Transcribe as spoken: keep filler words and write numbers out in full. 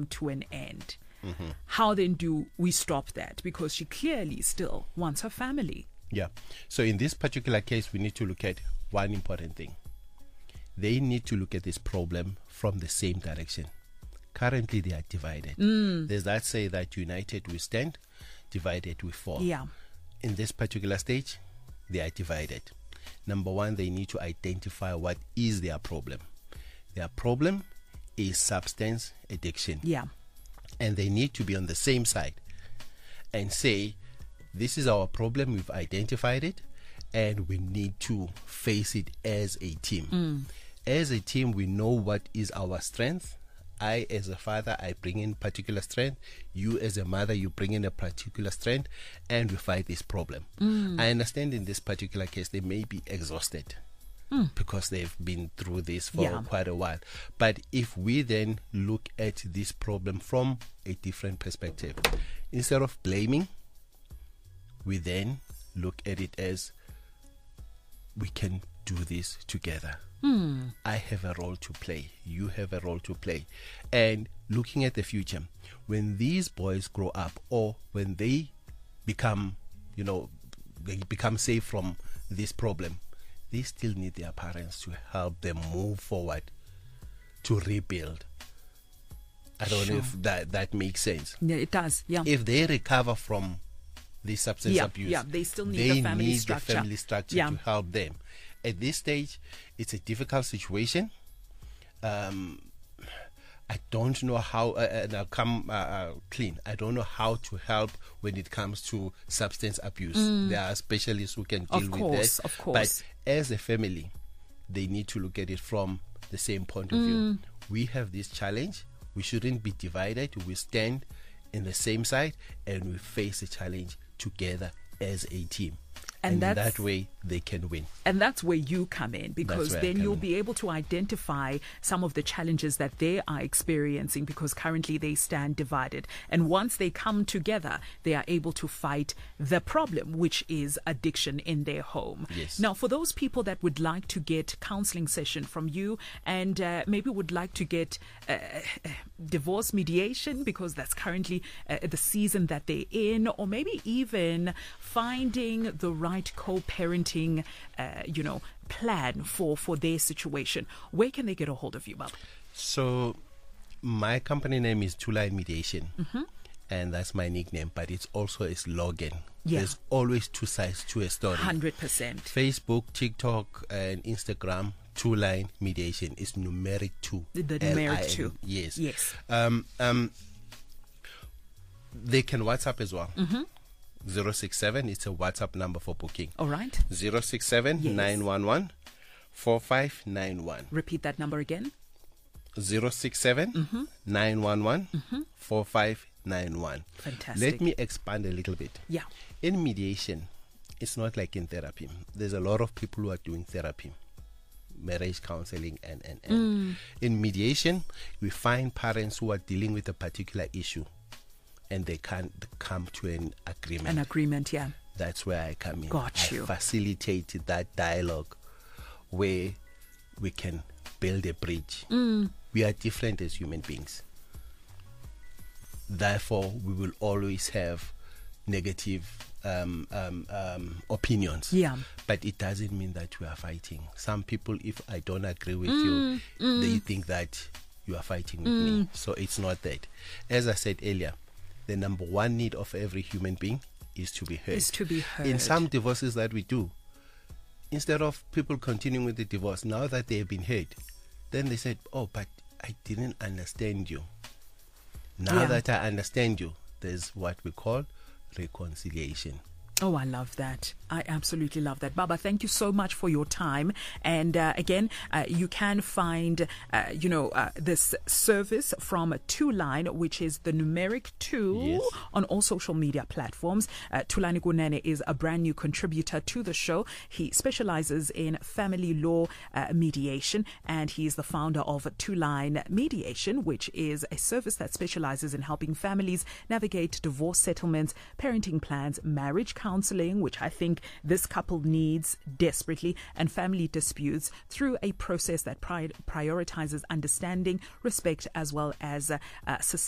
to an end. Mm-hmm. How then do we stop that? Because she clearly still wants her family. Yeah. So in this particular case, we need to look at one important thing. They need to look at this problem from the same direction. Currently, they are divided. Mm. There's that say that united we stand, divided we fall. Yeah. In this particular stage, they are divided. Number one, they need to identify what is their problem. Their problem is substance addiction. Yeah. And they need to be on the same side and say, this is our problem, we've identified it, and we need to face it as a team. Mm. As a team, we know what is our strength. I, as a father, I bring in particular strength. You, as a mother, you bring in a particular strength, and we fight this problem. Mm. I understand in this particular case, they may be exhausted. Mm. Because they've been through this for yeah. quite a while. But if we then look at this problem from a different perspective, instead of blaming, we then look at it as we can do this together. Mm. I have a role to play. You have a role to play. And looking at the future, when these boys grow up or when they become, you know, they become safe from this problem, they still need their parents to help them move forward to rebuild. I don't Sure. know if that, that makes sense. Yeah, it does. Yeah. If they recover from this substance yeah, abuse, yeah, they still need they the family need structure. the family structure Yeah. to help them. At this stage, it's a difficult situation. Um, I don't know how, uh, and I'll come uh, uh, clean. I don't know how to help when it comes to substance abuse. Mm. There are specialists who can deal Of with course, that. of course. But as a family, they need to look at it from the same point of view. Mm. We have this challenge. We shouldn't be divided. We stand in the same side and we face the challenge together as a team. And, And, in that's, that way, they can win. And that's where you come in, because where I then come you'll in. be able to identify some of the challenges that they are experiencing, because currently they stand divided. And once they come together, they are able to fight the problem, which is addiction in their home. Yes. Now, for those people that would like to get counseling session from you and uh, maybe would like to get uh, divorce mediation, because that's currently uh, the season that they're in, or maybe even finding the right co-parenting, uh, you know, plan for, for their situation, where can they get a hold of you, Baba? So, my company name is Two Line Mediation, Mm-hmm. and that's my nickname, but it's also a slogan. Yeah. There's always two sides to a story. one hundred percent. Facebook, TikTok, and Instagram, Two Line Mediation is numeric two. The, the numeric L I N. two. Yes. Yes. Um, um, they can WhatsApp as well. Mm-hmm. zero six seven, it's a WhatsApp number for booking. All right. zero six seven, nine one one, four five nine one. Repeat that number again. zero six seven, nine one one, four five nine one. Fantastic. Let me expand a little bit. Yeah. In mediation, it's not like in therapy. There's a lot of people who are doing therapy, marriage counseling, and, and, and. Mm. In mediation, we find parents who are dealing with a particular issue and they can't come to an agreement. An agreement, yeah. That's where I come in. Got I you. facilitate that dialogue where we can build a bridge. Mm. We are different as human beings. Therefore, we will always have negative um, um, um, opinions. Yeah. But it doesn't mean that we are fighting. Some people, if I don't agree with Mm, you, mm. they think that you are fighting with Mm. me. So it's not that. As I said earlier, the number one need of every human being is to be heard. Is to be heard. In some divorces that we do, instead of people continuing with the divorce, now that they have been heard, then they said, oh, but I didn't understand you. Now Yeah. that I understand you, there's what we call reconciliation. Oh, I love that. I absolutely love that. Baba, thank you so much for your time. And uh, again, uh, you can find, uh, you know, uh, this service from Two Line, which is the numeric two, Yes. on all social media platforms. Uh, Thulani Kunene is a brand new contributor to the show. He specializes in family law uh, mediation, and he is the founder of Two Line Mediation, which is a service that specializes in helping families navigate divorce settlements, parenting plans, marriage counseling, which I think this couple needs desperately, and family disputes through a process that pri- prioritizes understanding, respect, as well as uh, uh,